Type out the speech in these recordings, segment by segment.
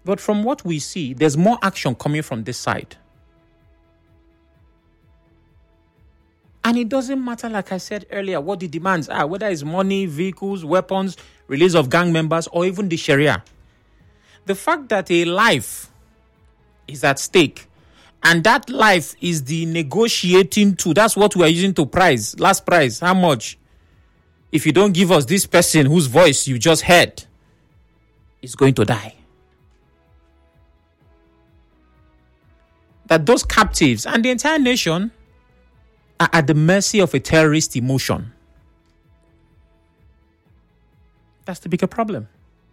But from what we see, there's more action coming from this side. And it doesn't matter, like I said earlier, what the demands are, whether it's money, vehicles, weapons, release of gang members, or even the Sharia. The fact that a life is at stake, and that life is the negotiating tool, that's what we are using to price. Last price, how much? If you don't give us this person whose voice you just heard, is going to die. That those captives and the entire nation are at the mercy of a terrorist emotion. That's the bigger problem.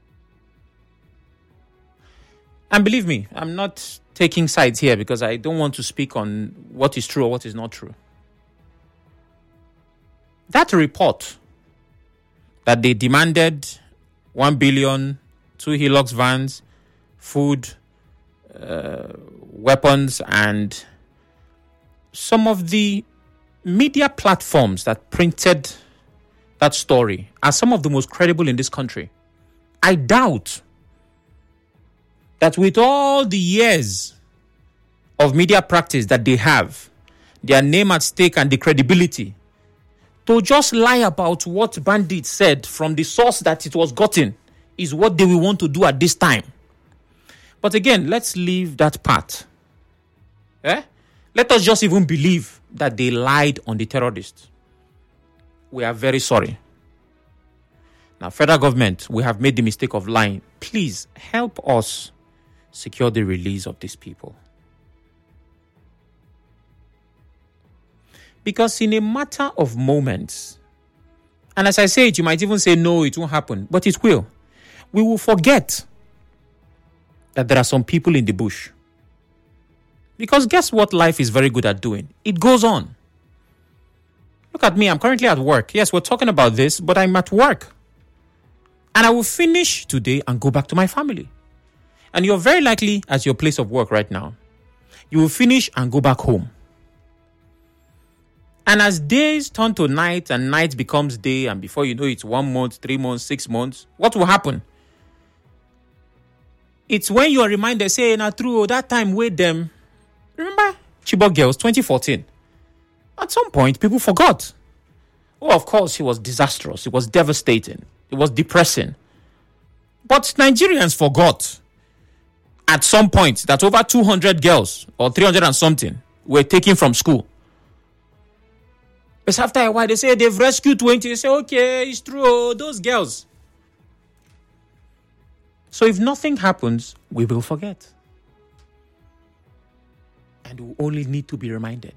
And believe me, I'm not taking sides here because I don't want to speak on what is true or what is not true. That report that they demanded 1 billion, 2 Hilux vans, food, weapons, and some of the media platforms that printed that story are some of the most credible in this country. I doubt that with all the years of media practice that they have, their name at stake and the credibility, to just lie about what bandits said from the source that it was gotten is what they will want to do at this time. But again, let's leave that part. Let us just even believe that they lied on the terrorists. We are very sorry. Now, federal government, we have made the mistake of lying. Please help us secure the release of these people. Because in a matter of moments, and as I say it, you might even say, no, it won't happen, but it will. We will forget that there are some people in the bush. Because guess what life is very good at doing? It goes on. Look at me, I'm currently at work. Yes, we're talking about this, but I'm at work. And I will finish today and go back to my family. And you're very likely at your place of work right now. You will finish and go back home. And as days turn to night and night becomes day, and before you know it's 1 month, 3 months, 6 months, what will happen? It's when you are reminded, say, na true, that time with them. Remember Chibok Girls 2014? At some point, people forgot. Oh, of course, it was disastrous. It was devastating. It was depressing. But Nigerians forgot at some point that over 200 girls or 300 and something were taken from school. But after a while, they say they've rescued 20. They say, okay, it's true, those girls. So if nothing happens, we will forget. And we only need to be reminded.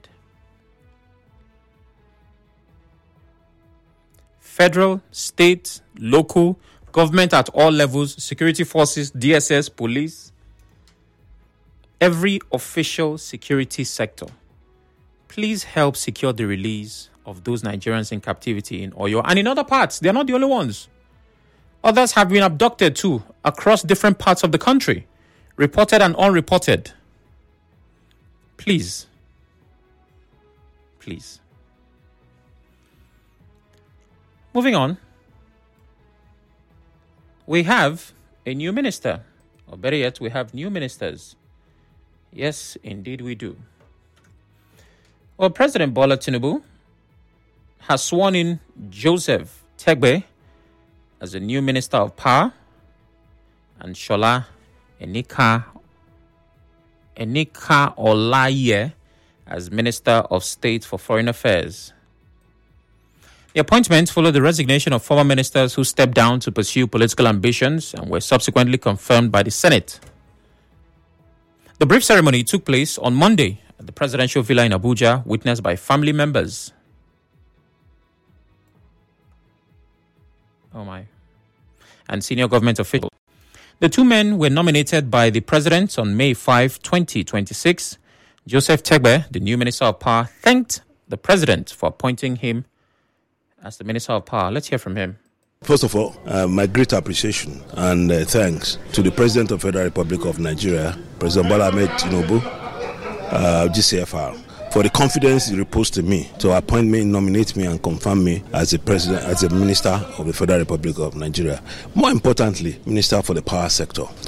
Federal, state, local, government at all levels, security forces, DSS, police, every official security sector, please help secure the release of those Nigerians in captivity in Oyo and in other parts. They're not the only ones. Others have been abducted too across different parts of the country, reported and unreported. Please. Please. Moving on. We have a new minister. Or better yet, we have new ministers. Yes, indeed we do. Well, President Bola Tinubu has sworn in Joseph Tegbe as the new Minister of Power and Shola Enika Olaye as Minister of State for Foreign Affairs. The appointments follow the resignation of former ministers who stepped down to pursue political ambitions and were subsequently confirmed by the Senate. The brief ceremony took place on Monday at the presidential villa in Abuja, witnessed by family members. And senior government officials. The two men were nominated by the president on May 5, 2026. Joseph Tegbe, the new Minister of Power, thanked the president for appointing him as the Minister of Power. Let's hear from him. First of all, my great appreciation and thanks to the President of the Federal Republic of Nigeria, President Bola Ahmed Tinubu, GCFR, for the confidence he reposed to me to appoint me, nominate me, and confirm me as the President, as the Minister of the Federal Republic of Nigeria. More importantly, Minister for the Power Sector.